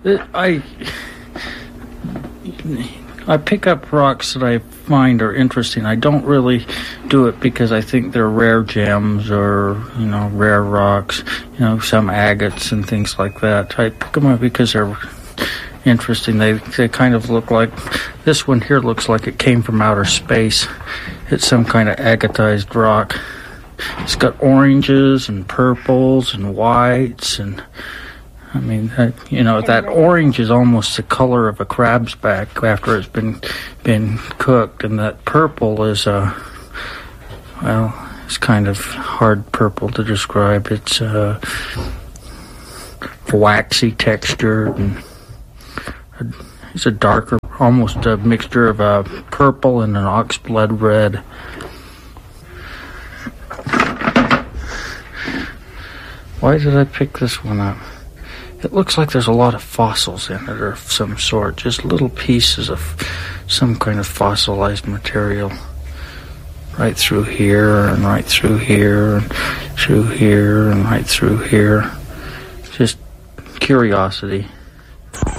I pick up rocks that I find are interesting. I don't really do it because I think they're rare gems or, rare rocks, some agates and things like that. I pick them up because they're interesting. They kind of look like, this one here looks like it came from outer space. It's some kind of agatized rock. It's got oranges and purples and whites, and that orange is almost the color of a crab's back after it's been cooked, and that purple is it's kind of hard purple to describe. It's waxy texture, and it's a darker, almost a mixture of a purple and an oxblood red. Why did I pick this one up? It looks like there's a lot of fossils in it of some sort, just little pieces of some kind of fossilized material. Right through here, and right through here, and through here, and right through here. Just curiosity.